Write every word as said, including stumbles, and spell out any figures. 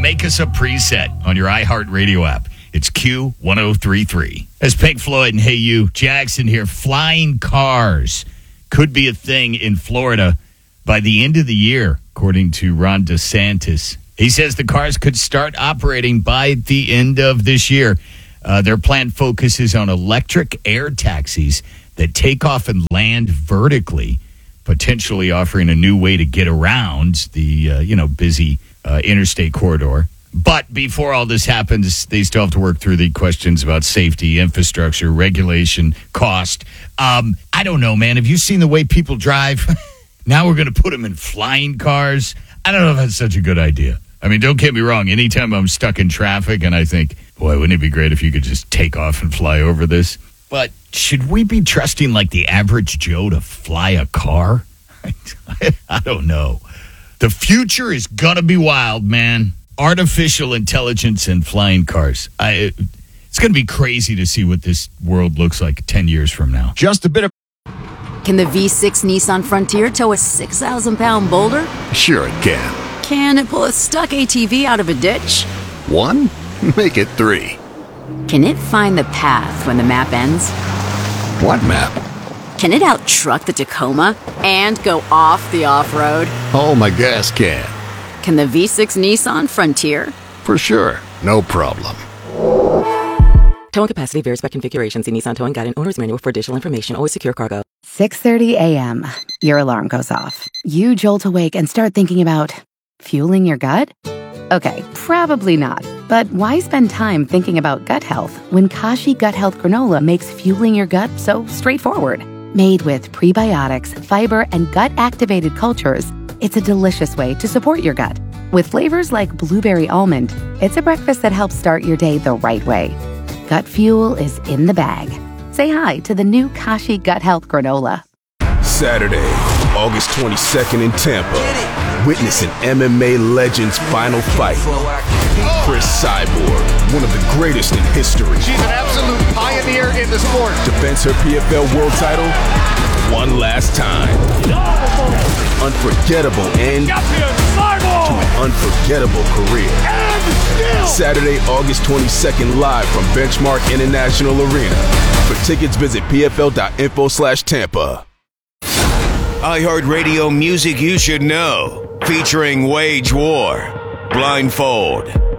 make us a preset on your iHeartRadio app. It's Q ten thirty-three. As Pink Floyd and Hey You, Jackson here. Flying cars could be a thing in Florida by the end of the year, according to Ron DeSantis. He says the cars could start operating by the end of this year. Uh, their plan focuses on electric air taxis that take off and land vertically, potentially offering a new way to get around the uh, you know busy uh, interstate corridor. But before all this happens, they still have to work through the questions about safety, infrastructure, regulation, cost. Um, I don't know, man. Have you seen the way people drive? Now we're going to put them in flying cars. I don't know if that's such a good idea. I mean, don't get me wrong. Anytime I'm stuck in traffic and I think, boy, wouldn't it be great if you could just take off and fly over this? But should we be trusting like the average Joe to fly a car? I, I don't know. The future is going to be wild, man. Artificial intelligence and flying cars. I, it's going to be crazy to see what this world looks like ten years from now. Just a bit of... Can the V six Nissan Frontier tow a six thousand pound boulder? Sure it can. Can it pull a stuck A T V out of a ditch? One? Make it three. Can it find the path when the map ends? What map? Can it out-truck the Tacoma and go off the off-road? Oh, my gas can. Can the V six Nissan Frontier? For sure. No problem. Towing capacity varies by configuration. See Nissan Towing Guide and Owner's Manual for additional information. Always secure cargo. six thirty a.m. Your alarm goes off. You jolt awake and start thinking about fueling your gut? Okay, probably not. But why spend time thinking about gut health when Kashi Gut Health Granola makes fueling your gut so straightforward? Made with prebiotics, fiber, and gut-activated cultures, it's a delicious way to support your gut. With flavors like blueberry almond, it's a breakfast that helps start your day the right way. Gut fuel is in the bag. Say hi to the new Kashi Gut Health Granola. Saturday, August twenty-second in Tampa. Witness an M M A legend's final fight. Chris Cyborg, one of the greatest in history. She's an absolute pioneer in the sport. Defends her P F L world title one last time. Unforgettable end to an unforgettable career. Saturday, August twenty-second, live from Benchmark International Arena. For tickets, visit pfl.info slash Tampa. iHeartRadio music you should know. Featuring Wage War, Blindfold,